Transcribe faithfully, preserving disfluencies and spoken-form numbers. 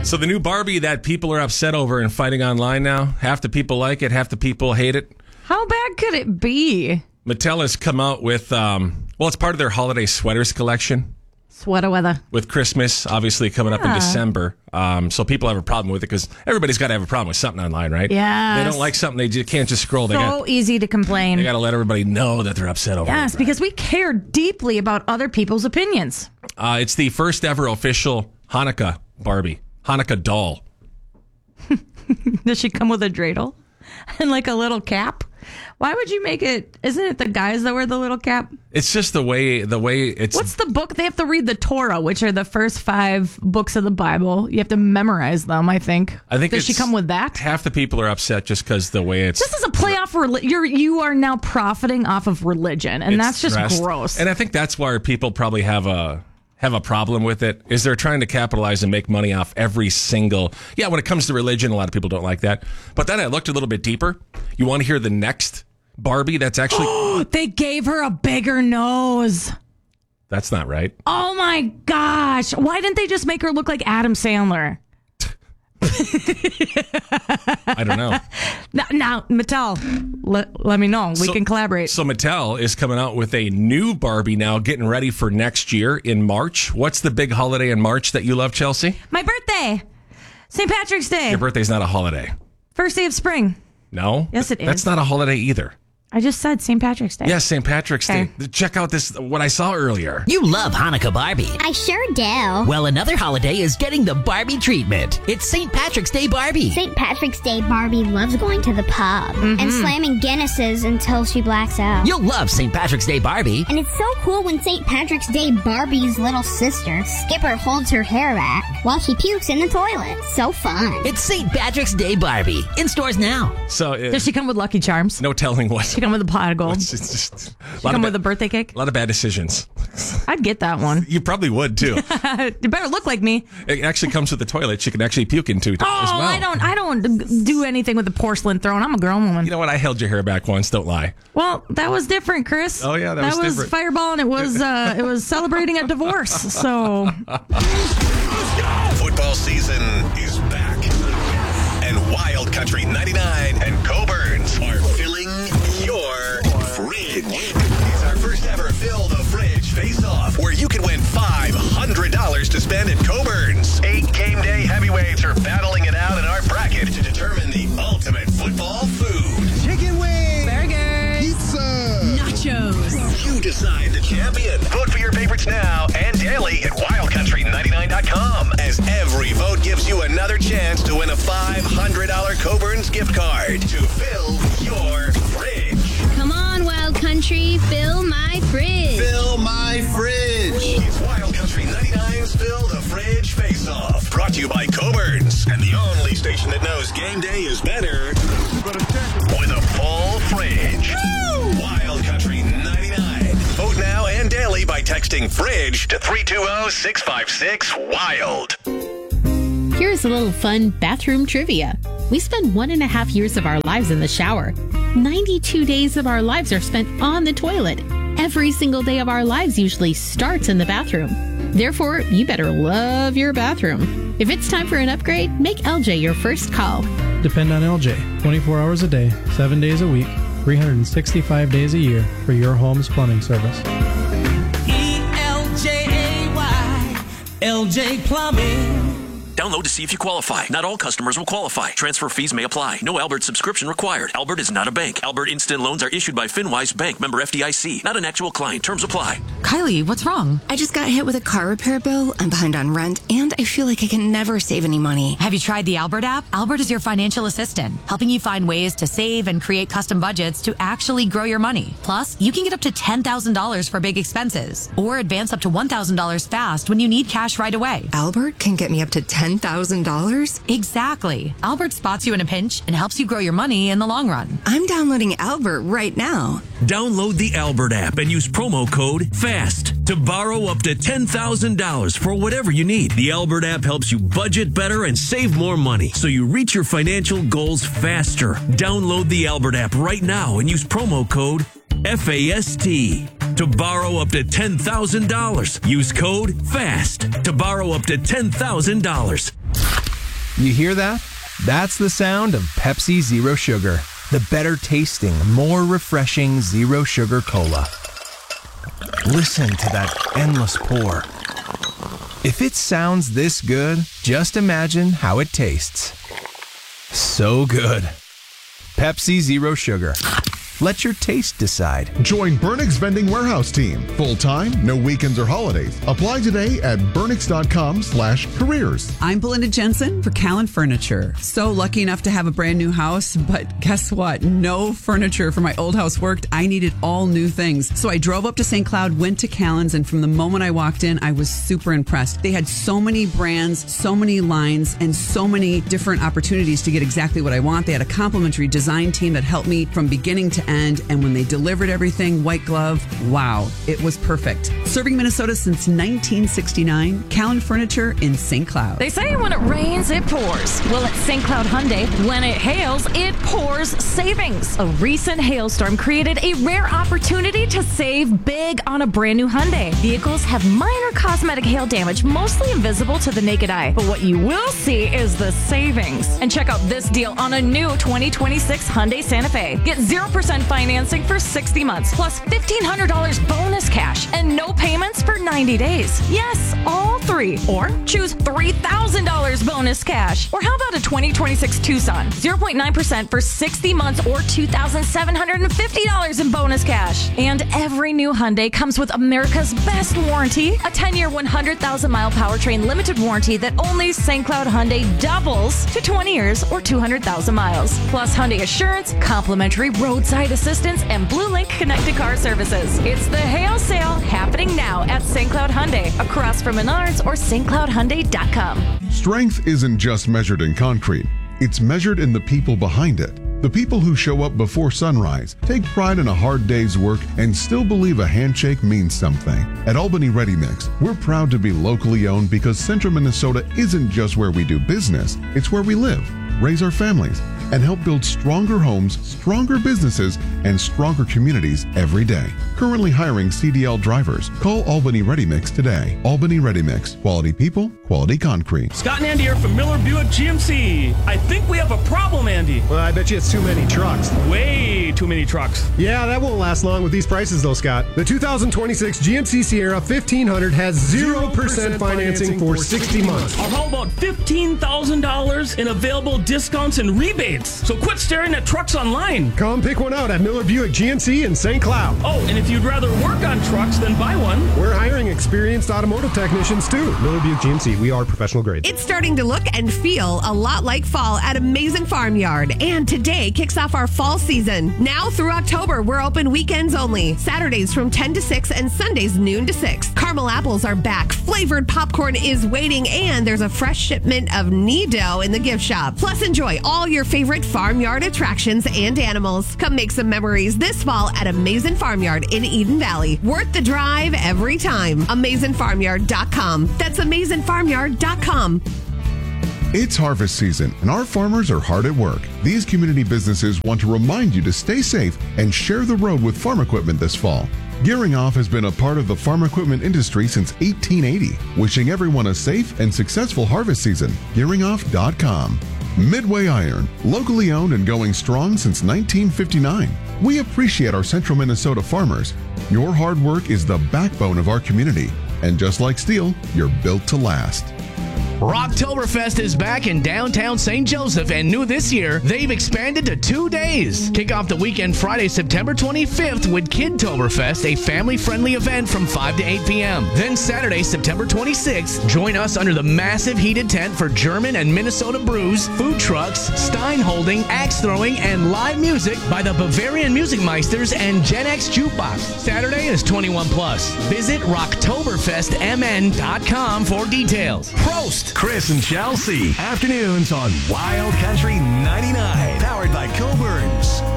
So the new Barbie that people are upset over and fighting online now, half the people like it, half the people hate it. How bad could it be? Mattel has come out with, um, well, it's part of their holiday sweaters collection. Sweater weather. With Christmas, obviously, coming up in Yeah. December. Um, so people have a problem with it because everybody's got to have a problem with something online, right? Yes. They don't like something, they just can't just scroll. They So got easy to complain. they got to let everybody know that they're upset over Yes, it. because we care deeply about other people's opinions. Uh, it's the first ever official Hanukkah Barbie, Hanukkah doll. Does she come with a dreidel and like a little cap? Why would you make it? Isn't it the guys that wear the little cap? It's just the way the way it's. What's the book? They have to read the Torah, which are the first five books of the Bible. You have to memorize them, I think. I think Does she it's- come with that? Half the people are upset just because the way it's. This is a play off. Reli- you're you are now profiting off of religion, and it's that's just dressed. gross. And I think that's why people probably have a have a problem with it. Is they're trying to capitalize and make money off every single. Yeah, when it comes to religion, a lot of people don't like that. But then I looked a little bit deeper. You want to hear the next Barbie? That's actually. They gave her a bigger nose. That's not right. Oh my gosh! Why didn't they just make her look like Adam Sandler? I don't know. Now, now Mattel, let, let me know. We So- can collaborate. So Mattel is coming out with a new Barbie now, getting ready for next year in March. What's the big holiday in March that you love, Chelsea? My birthday, Saint Patrick's Day, Your birthday's not a holiday. first day of spring. No? Yes, it is. That's not a holiday either. I just said Saint Patrick's Day. Yes, Saint Patrick's Okay. Day. Check out this, what I saw earlier. You love Hanukkah Barbie. I sure do. Well, another holiday is getting the Barbie treatment. It's Saint Patrick's Day Barbie. Saint Patrick's Day Barbie loves going to the pub and slamming Guinnesses until she blacks out. You'll love Saint Patrick's Day Barbie. And it's so cool when Saint Patrick's Day Barbie's little sister, Skipper, holds her hair back while she pukes in the toilet. So fun. It's Saint Patrick's Day Barbie. In stores now. So, uh, Does she come with Lucky Charms? no telling what. She come with a pot of gold. It's just, a She lot come of with a ba- birthday cake. a lot of bad decisions. I'd get that one. You probably would, too. You better look like me. It actually comes with the toilet. She can actually puke into it Oh, as well. I don't. I don't do anything with the porcelain throne. I'm a grown woman. You know what? I held your hair back once. Don't lie. Well, that was different, Chris. Oh, yeah, that was different. Fireball, and it was uh, it was celebrating a divorce. So Football season is back. And Wild Country ninety-nine and Coburn's are filling your fridge. It's our first ever Fill the Fridge face-off where you can win five hundred dollars to spend at Coburn's. Eight game day heavyweights are battling it out in our bracket to determine the ultimate football food. Chicken wings, burger, pizza, nachos. You decide the champion. Vote for your favorites now and daily at wild country ninety-nine dot com, as every vote gives you another chance to win a five hundred dollars Coburn's gift card to fill your fridge. Come on, Wild Country, fill my fridge. fill my fridge. It's Wild Country ninety-nine's Fill the Fridge Face-Off, brought to you by Coburn's, and the only station that knows game day is better with a full fridge. Wild Country ninety-nine. Vote now and daily by texting FRIDGE to three two zero, six five six, WILD. Here's a little fun bathroom trivia. We spend one and a half years of our lives in the shower. ninety-two days of our lives are spent on the toilet. Every single day of our lives usually starts in the bathroom. Therefore, you better love your bathroom. If it's time for an upgrade, make L J your first call. Depend on L J twenty-four hours a day, seven days a week, three hundred sixty-five days a year for your home's plumbing service. E L J A Y, L J Plumbing. Download to see if you qualify. Not all customers will qualify. Transfer fees may apply. No Albert subscription required. Albert is not a bank. Albert Instant Loans are issued by FinWise Bank, member F D I C. Not an actual client. Terms apply. Kylie, what's wrong? I just got hit with a car repair bill. I'm behind on rent, and I feel like I can never save any money. Have you tried the Albert app? Albert is your financial assistant, helping you find ways to save and create custom budgets to actually grow your money. Plus, you can get up to ten thousand dollars for big expenses, or advance up to one thousand dollars fast when you need cash right away. Albert can get me up to ten thousand dollars? Exactly. Albert spots you in a pinch and helps you grow your money in the long run. I'm downloading Albert right now. Download the Albert app and use promo code FAST to borrow up to ten thousand dollars for whatever you need. The Albert app helps you budget better and save more money so you reach your financial goals faster. Download the Albert app right now and use promo code FAST to borrow up to ten thousand dollars. Use code FAST to borrow up to ten thousand dollars. You hear that? That's the sound of Pepsi Zero Sugar, the better tasting, more refreshing Zero Sugar Cola. Listen to that endless pour. If it sounds this good, just imagine how it tastes. So good. Pepsi Zero Sugar. Let your taste decide. Join Burnix Vending Warehouse Team. Full-time, no weekends or holidays. Apply today at burnix.com slash careers. I'm Belinda Jensen for Callan Furniture. So lucky enough to have a brand new house, but guess what? No furniture for my old house worked. I needed all new things. So I drove up to Saint Cloud, went to Callan's, and from the moment I walked in, I was super impressed. They had so many brands, so many lines, and so many different opportunities to get exactly what I want. They had a complimentary design team that helped me from beginning to end, and when they delivered everything, white glove, wow, it was perfect. Serving Minnesota since nineteen sixty-nine, Callan Furniture in Saint Cloud. They say when it rains, it pours. Well, at Saint Cloud Hyundai, when it hails, it pours savings. A recent hailstorm created a rare opportunity to save big on a brand new Hyundai. Vehicles have minor cosmetic hail damage, mostly invisible to the naked eye. But what you will see is the savings. And check out this deal on a new twenty twenty-six Hyundai Santa Fe. Get zero percent financing for sixty months, plus fifteen hundred dollars bonus cash, and no payments for ninety days. Yes, all three. Or choose three thousand dollars bonus cash. Or how about a twenty twenty-six Tucson? zero point nine percent for sixty months or two thousand seven hundred fifty dollars in bonus cash. And every new Hyundai comes with America's best warranty, a ten-year, one hundred thousand mile powertrain limited warranty that only Saint Cloud Hyundai doubles to twenty years or two hundred thousand miles. Plus Hyundai Assurance, complimentary roadside assistance, and Blue Link connected car services. It's the hail sale happening now at Saint Cloud Hyundai, across from Menards or S T Cloud Hyundai dot com. Strength isn't just measured in concrete. It's measured in the people behind it. The people who show up before sunrise, take pride in a hard day's work, and still believe a handshake means something. At Albany Ready Mix, we're proud to be locally owned because Central Minnesota isn't just where we do business, it's where we live, raise our families, and help build stronger homes, stronger businesses, and stronger communities every day. Currently hiring C D L drivers. Call Albany Ready Mix today. Albany Ready Mix. Quality people, quality concrete. Scott and Andy here from Miller Buick G M C. I think we have a problem, Andy. Well, I bet you it's too many trucks. Way too many trucks. Yeah, that won't last long with these prices though, Scott. The two thousand twenty-six G M C Sierra fifteen hundred has zero percent financing for sixty months. Or how about fifteen thousand dollars in available discounts and rebates? So quit staring at trucks online. Come pick one out at Miller Buick G M C in Saint Cloud. Oh, and if you'd rather work on trucks than buy one, we're hiring experienced automotive technicians too. Miller Buick G M C, we are professional grade. It's starting to look and feel a lot like fall at Amazing Farmyard. And today kicks off our fall season. Now through October, we're open weekends only. Saturdays from ten to six and Sundays noon to six. Caramel apples are back. Flavored popcorn is waiting. And there's a fresh shipment of Nido in the gift shop. Plus, enjoy all your favorite farmyard attractions and animals. Come make some memories this fall at Amazing Farmyard in Eden Valley. Worth the drive every time. amazing farmyard dot com. That's amazing farmyard dot com. It's harvest season, and our farmers are hard at work. These community businesses want to remind you to stay safe and share the road with farm equipment this fall. Gearing Off has been a part of the farm equipment industry since eighteen eighty. Wishing everyone a safe and successful harvest season. gearing off dot com. Midway Iron, locally owned and going strong since nineteen fifty-nine. We appreciate our Central Minnesota farmers. Your hard work is the backbone of our community. And just like steel, you're built to last. Rocktoberfest is back in downtown Saint Joseph, and new this year, they've expanded to two days. Kick off the weekend Friday, September twenty-fifth with Kidtoberfest, a family-friendly event from five to eight p.m. Then Saturday, September twenty-sixth, join us under the massive heated tent for German and Minnesota brews, food trucks, Stein holding, axe throwing, and live music by the Bavarian Music Meisters and Gen X Jukebox. Saturday is twenty-one plus. Visit rocktoberfest m n dot com for details. Prost! Chris and Chelsea. Afternoons on Wild Country ninety-nine. Powered by Coburns.